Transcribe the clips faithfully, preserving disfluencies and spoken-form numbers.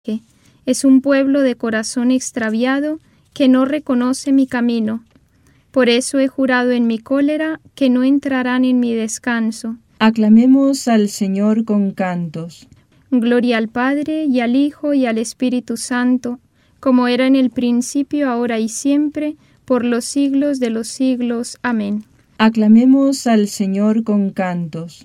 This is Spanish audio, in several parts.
Es un pueblo de corazón extraviado que no reconoce mi camino. Por eso he jurado en mi cólera que no entrarán en mi descanso. Aclamemos al Señor con cantos. Gloria al Padre, y al Hijo, y al Espíritu Santo, como era en el principio, ahora y siempre, por los siglos de los siglos. Amén. Aclamemos al Señor con cantos.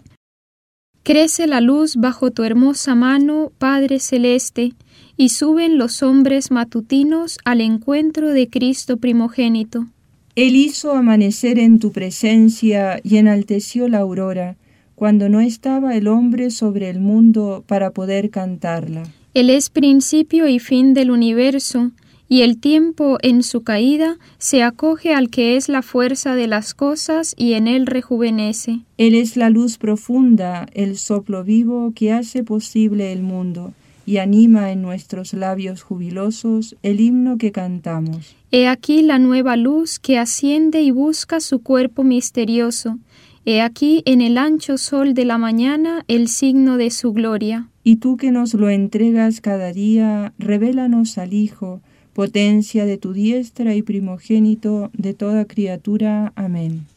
Crece la luz bajo tu hermosa mano, Padre Celeste, y suben los hombres matutinos al encuentro de Cristo primogénito. Él hizo amanecer en tu presencia y enalteció la aurora, cuando no estaba el hombre sobre el mundo para poder cantarla. Él es principio y fin del universo, y el tiempo en su caída se acoge al que es la fuerza de las cosas y en él rejuvenece. Él es la luz profunda, el soplo vivo que hace posible el mundo, y anima en nuestros labios jubilosos el himno que cantamos. He aquí la nueva luz que asciende y busca su cuerpo misterioso. He aquí en el ancho sol de la mañana el signo de su gloria. Y tú que nos lo entregas cada día, revélanos al Hijo, potencia de tu diestra y primogénito de toda criatura. Amén.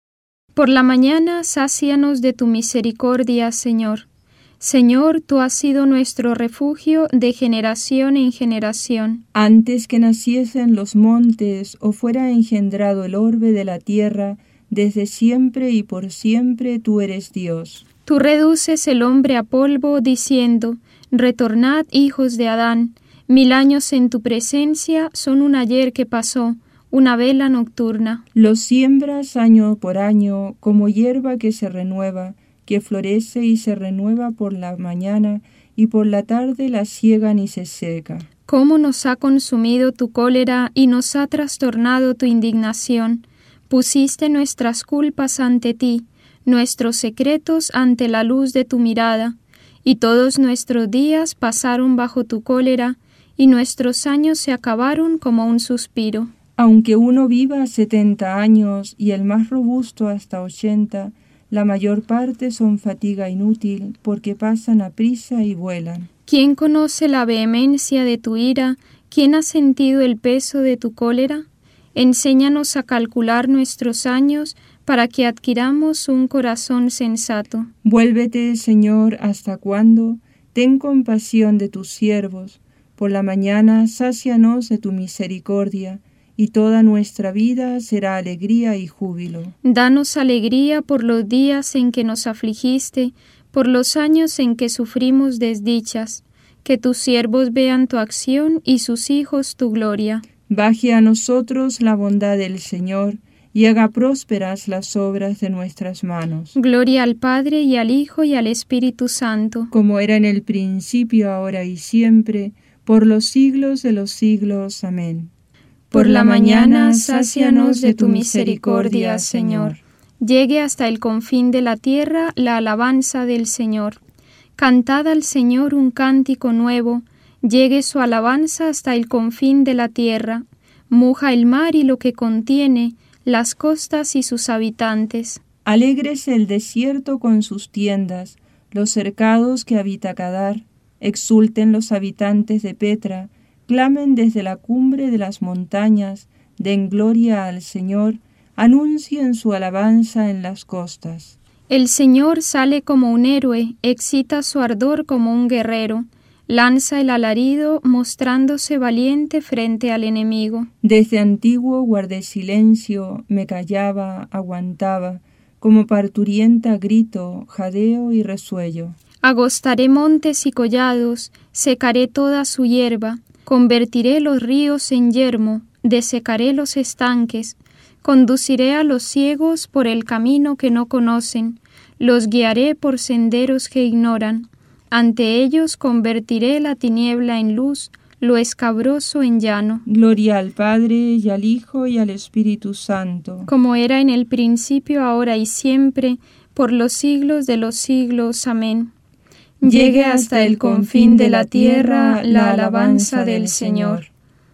Por la mañana sácianos de tu misericordia, Señor. Señor, tú has sido nuestro refugio de generación en generación. Antes que naciesen los montes o fuera engendrado el orbe de la tierra, desde siempre y por siempre tú eres Dios. Tú reduces el hombre a polvo, diciendo, retornad, hijos de Adán. Mil años en tu presencia son un ayer que pasó, una vela nocturna. Los siembras año por año, como hierba que se renueva, que florece y se renueva por la mañana, y por la tarde la siegan y se seca. ¿Cómo nos ha consumido tu cólera y nos ha trastornado tu indignación? Pusiste nuestras culpas ante ti, nuestros secretos ante la luz de tu mirada, y todos nuestros días pasaron bajo tu cólera, y nuestros años se acabaron como un suspiro. Aunque uno viva setenta años y el más robusto hasta ochenta, la mayor parte son fatiga inútil, porque pasan aprisa y vuelan. ¿Quién conoce la vehemencia de tu ira? ¿Quién ha sentido el peso de tu cólera? Enséñanos a calcular nuestros años, para que adquiramos un corazón sensato. Vuélvete, Señor, ¿hasta cuándo? Ten compasión de tus siervos. Por la mañana sácianos de tu misericordia, y toda nuestra vida será alegría y júbilo. Danos alegría por los días en que nos afligiste, por los años en que sufrimos desdichas, que tus siervos vean tu acción y sus hijos tu gloria. Baje a nosotros la bondad del Señor, y haga prósperas las obras de nuestras manos. Gloria al Padre, y al Hijo, y al Espíritu Santo. Como era en el principio, ahora y siempre, por los siglos de los siglos. Amén. Por la mañana, sácianos de tu misericordia, Señor. Llegue hasta el confín de la tierra la alabanza del Señor. Cantad al Señor un cántico nuevo, llegue su alabanza hasta el confín de la tierra. Muja el mar y lo que contiene, las costas y sus habitantes. Alégrese el desierto con sus tiendas, los cercados que habita Kedar. Exulten los habitantes de Petra, clamen desde la cumbre de las montañas, den gloria al Señor, anuncien su alabanza en las costas. El Señor sale como un héroe, excita su ardor como un guerrero, lanza el alarido mostrándose valiente frente al enemigo. Desde antiguo guardé silencio, me callaba, aguantaba, como parturienta grito, jadeo y resuello. Agostaré montes y collados, secaré toda su hierba, convertiré los ríos en yermo, desecaré los estanques, conduciré a los ciegos por el camino que no conocen, los guiaré por senderos que ignoran. Ante ellos convertiré la tiniebla en luz, lo escabroso en llano. Gloria al Padre, y al Hijo, y al Espíritu Santo. Como era en el principio, ahora y siempre, por los siglos de los siglos. Amén. Llegue hasta el confín de la tierra la alabanza del Señor.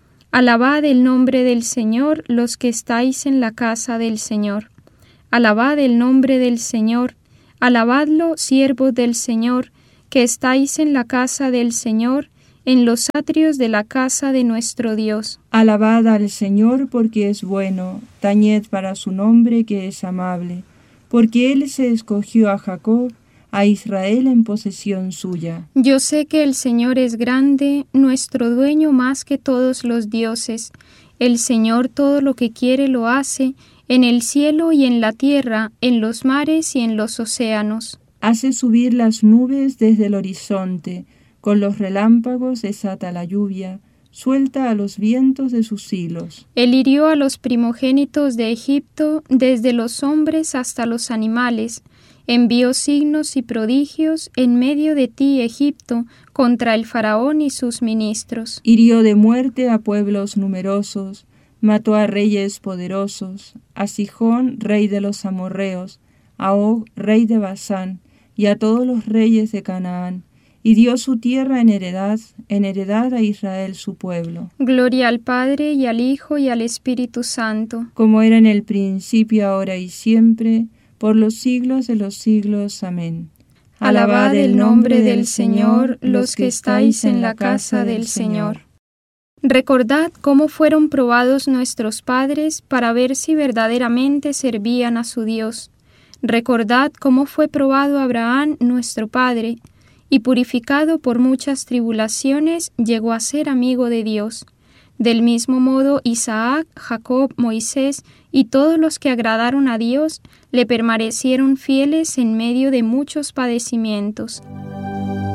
Alabad el nombre del Señor los que estáis en la casa del Señor. Alabad el nombre del Señor, alabadlo, siervos del Señor, que estáis en la casa del Señor, en los atrios de la casa de nuestro Dios. Alabad al Señor porque es bueno, tañed para su nombre que es amable, porque Él se escogió a Jacob, a Israel en posesión suya. Yo sé que el Señor es grande, nuestro dueño más que todos los dioses. El Señor todo lo que quiere lo hace, en el cielo y en la tierra, en los mares y en los océanos. Hace subir las nubes desde el horizonte, con los relámpagos desata la lluvia, suelta a los vientos de sus hilos. Él hirió a los primogénitos de Egipto, desde los hombres hasta los animales. Envió signos y prodigios en medio de ti, Egipto, contra el faraón y sus ministros. Hirió de muerte a pueblos numerosos, mató a reyes poderosos, a Sihón, rey de los amorreos, a Og, rey de Basán, y a todos los reyes de Canaán, y dio su tierra en heredad, en heredad a Israel su pueblo. Gloria al Padre, y al Hijo, y al Espíritu Santo. Como era en el principio, ahora y siempre, por los siglos de los siglos. Amén. Alabad el nombre del Señor, los que estáis en la casa del Señor. Recordad cómo fueron probados nuestros padres para ver si verdaderamente servían a su Dios. Recordad cómo fue probado Abraham, nuestro padre, y purificado por muchas tribulaciones, llegó a ser amigo de Dios. Del mismo modo, Isaac, Jacob, Moisés y todos los que agradaron a Dios le permanecieron fieles en medio de muchos padecimientos.